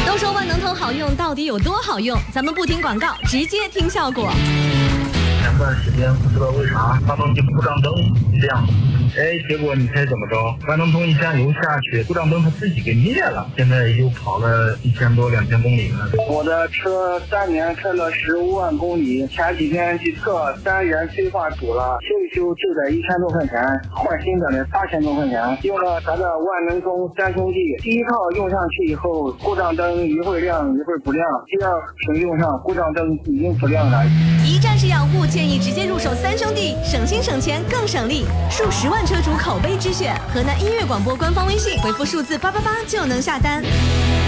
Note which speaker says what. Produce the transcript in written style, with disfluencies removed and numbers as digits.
Speaker 1: 都说万能通好用，到底有多好用？咱们不听广告，直接听效果。
Speaker 2: 前段时间不知道为啥发动机故障灯亮，结果你猜怎么着？万能通一加油下去，故障灯它自己给灭了。现在又跑了1000多2000公里了。
Speaker 3: 我的车3年开了15万公里，前几天去测3元催化堵了，修一修就得1000多块钱，换新的呢8000多块钱。用了咱的万能通3兄弟，第一套用上去以后，故障灯一会儿亮一会儿不亮，第二瓶用上故障灯已经不亮了。
Speaker 1: 一站式养护，建议直接入手3兄弟，省心省钱更省力，数10万车主口碑之选。河南音乐广播官方微信回复数字888就能下单。